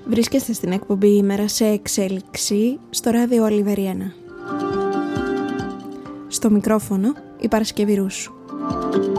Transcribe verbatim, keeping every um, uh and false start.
Βρίσκεστε στην εκπομπή «Ημέρα σε εξέλιξη» στο ράδιο Ολιβεριένα. Στο μικρόφωνο η Παρασκευή Ρούσου.